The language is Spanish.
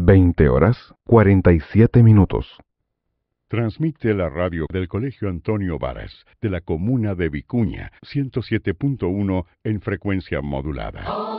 20 horas 47 minutos. Transmite la radio del Colegio Antonio Varas, de la comuna de Vicuña, 107.1 en frecuencia modulada.